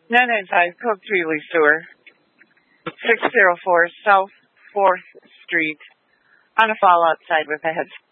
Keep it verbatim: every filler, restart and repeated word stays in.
nine nine five Coke Greeley Sewer, six zero four South fourth Street, on a fall outside with a head